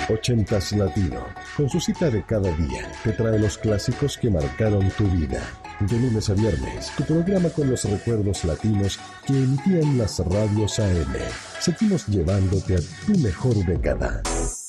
80s Latino, con su cita de cada día, te trae los clásicos que marcaron tu vida. De lunes a viernes, tu programa con los recuerdos latinos que emitían las radios AM. Seguimos llevándote a tu mejor década.